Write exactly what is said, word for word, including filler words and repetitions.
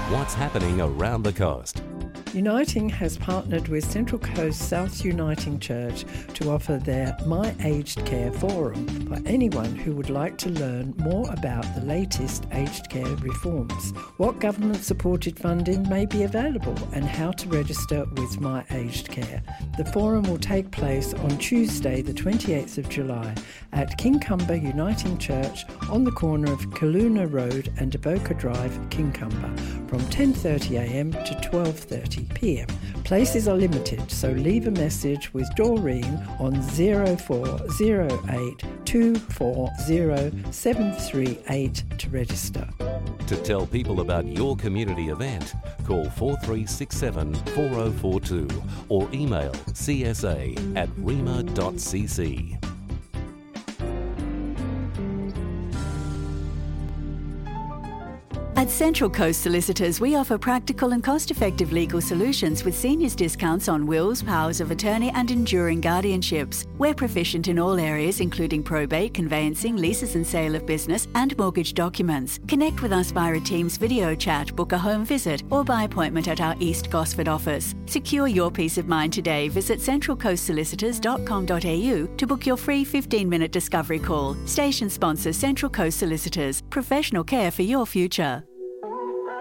what's happening around the coast. Uniting has partnered with Central Coast South Uniting Church to offer their My Aged Care Forum for anyone who would like to learn more about the latest aged care reforms, what government-supported funding may be available and how to register with My Aged Care. The forum will take place on Tuesday the twenty-eighth of July at Kincumber Uniting Church on the corner of Kaluna Road and Eboka Drive, Kincumber, from ten thirty a m to twelve thirty p m. Places are limited, so leave a message with Doreen on zero four zero eight two four zero seven three eight to register. To tell people about your community event, call four three six seven four zero four two or email c s a at rema dot c c. At Central Coast Solicitors, we offer practical and cost-effective legal solutions with seniors discounts on wills, powers of attorney and enduring guardianships. We're proficient in all areas including probate, conveyancing, leases and sale of business and mortgage documents. Connect with us via a Teams video chat, book a home visit or by appointment at our East Gosford office. Secure your peace of mind today. Visit central coast solicitors dot com dot a u to book your free fifteen minute discovery call. Station sponsor Central Coast Solicitors. Professional care for your future.